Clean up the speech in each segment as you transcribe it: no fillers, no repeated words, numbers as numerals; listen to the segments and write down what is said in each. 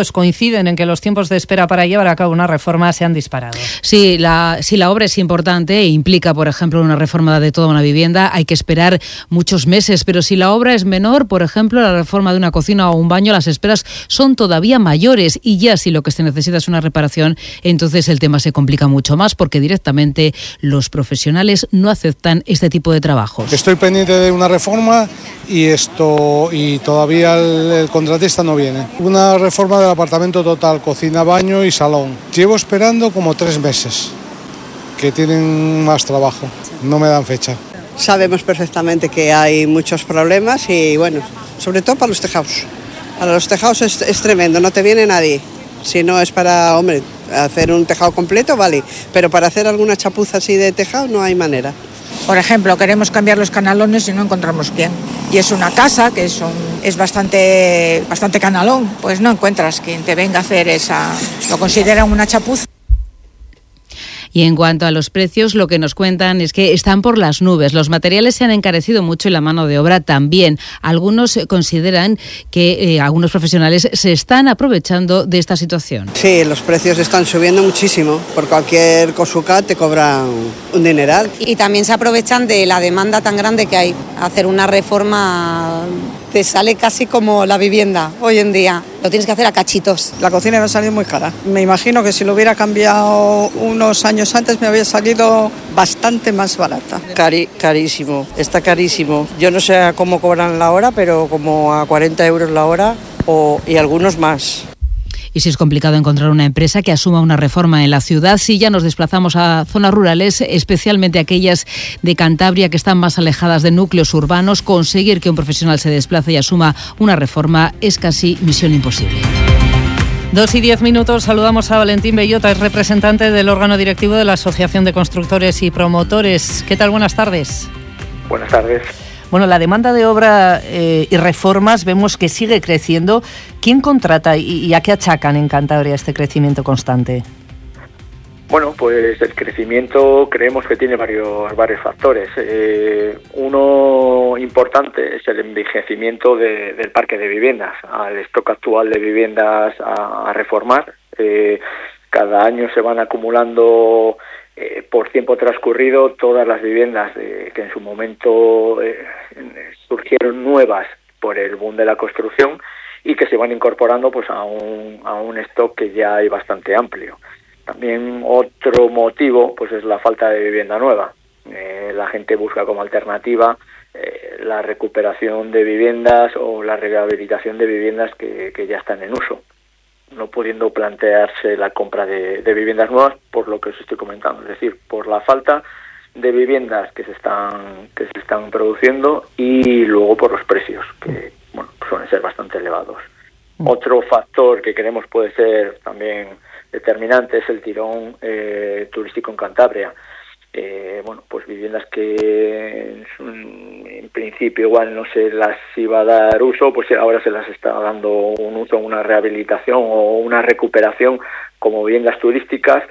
todos coinciden en que los tiempos de espera para llevar a cabo una reforma se han disparado. Sí, si la obra es importante e implica, por ejemplo, una reforma de toda una vivienda, hay que esperar muchos meses, pero si la obra es menor, por ejemplo, la reforma de una cocina o un baño, las esperas son todavía mayores, y ya si lo que se necesita es una reparación, entonces el tema se complica mucho más, porque directamente los profesionales no aceptan este tipo de trabajos. Estoy pendiente de una reforma y todavía el contratista no viene. Una reforma del apartamento total, cocina, baño y salón. Llevo esperando como 3 meses, que tienen más trabajo. No me dan fecha. Sabemos perfectamente que hay muchos problemas y bueno, sobre todo para los tejados. Para los tejados es tremendo, no te viene nadie. Si no es para, hacer un tejado completo, vale, pero para hacer alguna chapuza así de tejado no hay manera. Por ejemplo, queremos cambiar los canalones y no encontramos quién. Y es una casa que es bastante canalón, pues no encuentras quien te venga a hacer lo consideran una chapuza. Y en cuanto a los precios, lo que nos cuentan es que están por las nubes. Los materiales se han encarecido mucho y la mano de obra también. Algunos consideran que algunos profesionales se están aprovechando de esta situación. Sí, los precios están subiendo muchísimo. Por cualquier cosuca te cobran un dineral. Y también se aprovechan de la demanda tan grande que hay. Hacer una reforma te sale casi como la vivienda hoy en día. Lo tienes que hacer a cachitos. La cocina me ha salido muy cara. Me imagino que si lo hubiera cambiado unos años antes me había salido bastante más barata. Carísimo, está carísimo. Yo no sé a cómo cobran la hora, pero como a 40 euros la hora y algunos más. Y si es complicado encontrar una empresa que asuma una reforma en la ciudad, si ya nos desplazamos a zonas rurales, especialmente aquellas de Cantabria que están más alejadas de núcleos urbanos, conseguir que un profesional se desplace y asuma una reforma es casi misión imposible. 2:10, saludamos a Valentín Bellota, es representante del órgano directivo de la Asociación de Constructores y Promotores. ¿Qué tal? Buenas tardes. Buenas tardes. Bueno, la demanda de obra y reformas vemos que sigue creciendo. ¿Quién contrata y a qué achacan en Cantabria este crecimiento constante? Bueno, pues el crecimiento creemos que tiene varios factores. Uno importante es el envejecimiento del parque de viviendas, al stock actual de viviendas a reformar. Cada año se van acumulando por tiempo transcurrido todas las viviendas que en su momento surgieron nuevas por el boom de la construcción y que se van incorporando pues a un stock que ya hay bastante amplio. También otro motivo pues es la falta de vivienda nueva. La gente busca como alternativa la recuperación de viviendas o la rehabilitación de viviendas que ya están en uso, no pudiendo plantearse la compra de viviendas nuevas por lo que os estoy comentando, es decir, por la falta de viviendas que se están produciendo y luego por los precios que suelen ser bastante elevados. Otro factor que creemos puede ser también determinante es el tirón turístico en Cantabria. Pues viviendas que en principio igual no se las iba a dar uso, pues ahora se las está dando un uso, una rehabilitación o una recuperación como viviendas turísticas.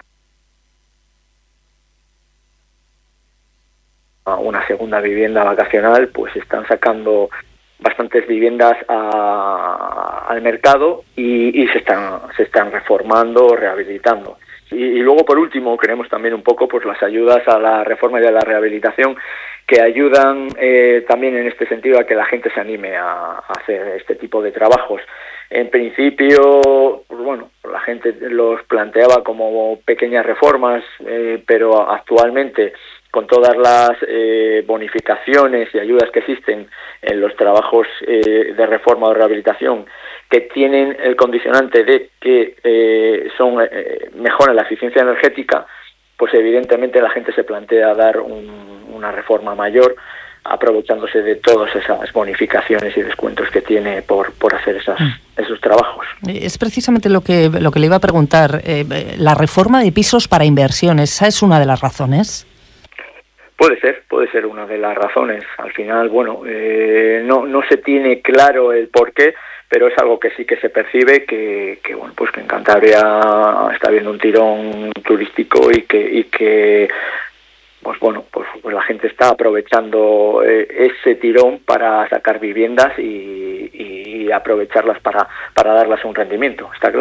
Una segunda vivienda vacacional, pues están sacando bastantes viviendas al mercado y se están reformando, rehabilitando. Y luego, por último, queremos también un poco pues las ayudas a la reforma y a la rehabilitación que ayudan también en este sentido a que la gente se anime a hacer este tipo de trabajos. En principio, la gente los planteaba como pequeñas reformas, pero actualmente con todas las bonificaciones y ayudas que existen en los trabajos de reforma o rehabilitación, que tienen el condicionante de que mejoran la eficiencia energética, pues evidentemente la gente se plantea dar una reforma mayor, aprovechándose de todas esas bonificaciones y descuentos que tiene por hacer esos trabajos. Es precisamente lo que le iba a preguntar. La reforma de pisos para inversiones, ¿esa es una de las razones? Puede ser una de las razones. Al final, no se tiene claro el porqué, pero es algo que sí que se percibe que en Cantabria está habiendo un tirón turístico y que la gente está aprovechando ese tirón para sacar viviendas y aprovecharlas para darlas un rendimiento, está claro.